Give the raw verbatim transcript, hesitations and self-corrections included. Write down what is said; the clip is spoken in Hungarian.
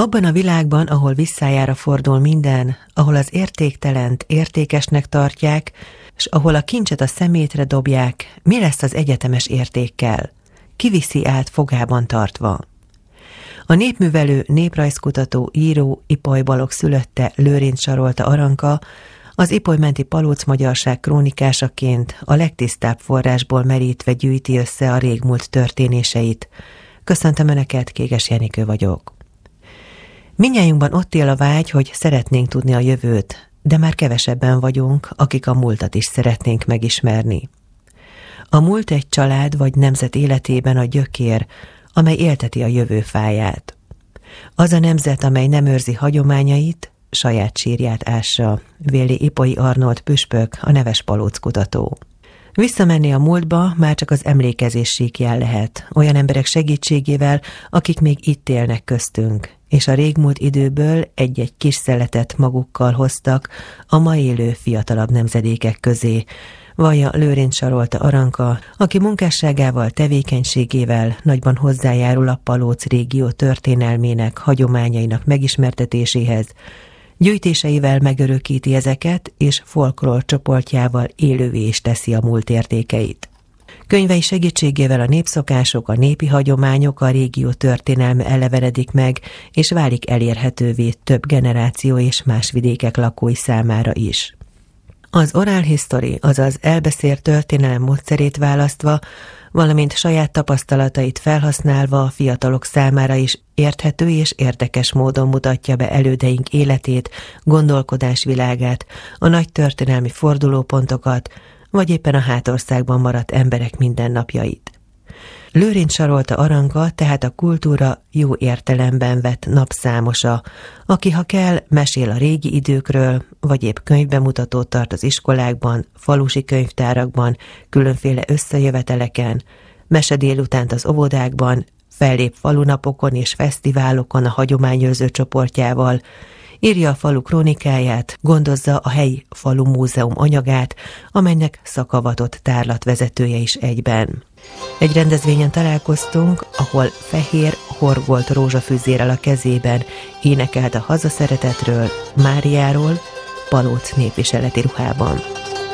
Abban a világban, ahol visszájára fordul minden, ahol az értéktelent értékesnek tartják, s ahol a kincset a szemétre dobják, mi lesz az egyetemes értékkel? Ki viszi át fogában tartva? A népművelő, néprajzkutató, író Ipoly Balogh szülötte Lőrinc Sarolta Aranka az ipolymenti palóc magyarság krónikásaként a legtisztább forrásból merítve gyűjti össze a régmúlt történéseit. Köszöntöm Önöket, Kéges Jenikő vagyok. Mindnyájunkban ott él a vágy, hogy szeretnénk tudni a jövőt, de már kevesebben vagyunk, akik a múltat is szeretnénk megismerni. A múlt egy család vagy nemzet életében a gyökér, amely élteti a jövő fáját. Az a nemzet, amely nem őrzi hagyományait, saját sírját ássa, véli Ipolyi Arnold püspök, a neves palóckutató. Visszamenni a múltba már csak az emlékezés síkján lehet, olyan emberek segítségével, akik még itt élnek köztünk, és a régmúlt időből egy-egy kis szeletet magukkal hoztak a ma élő fiatalabb nemzedékek közé, vallja Lőrinc Sarolta Aranka, aki munkásságával, tevékenységével nagyban hozzájárul a Palóc régió történelmének, hagyományainak megismertetéséhez, gyűjtéseivel megörökíti ezeket, és folklór csoportjával élővé is teszi a múlt értékeit. Könyvei segítségével a népszokások, a népi hagyományok, a régió történelme elevenedik meg, és válik elérhetővé több generáció és más vidékek lakói számára is. Az oral history, azaz elbeszélt történelem módszerét választva, valamint saját tapasztalatait felhasználva a fiatalok számára is érthető és érdekes módon mutatja be elődeink életét, gondolkodásvilágát, a nagy történelmi fordulópontokat, vagy éppen a hátországban maradt emberek mindennapjait. Lőrinc Sarolta Aranka tehát a kultúra jó értelemben vett napszámosa, aki ha kell, mesél a régi időkről, vagy épp könyvbemutatót tart az iskolákban, falusi könyvtárakban, különféle összejöveteleken, mese délutánt az óvodákban, fellép falunapokon és fesztiválokon a hagyományőrző csoportjával, írja a falu krónikáját, gondozza a helyi falu múzeum anyagát, amelynek szakavatott tárlatvezetője is egyben. Egy rendezvényen találkoztunk, ahol fehér, horgolt rózsafüzérrel a kezében énekelt a hazaszeretetről, Máriáról, Palóc népviseleti ruhában.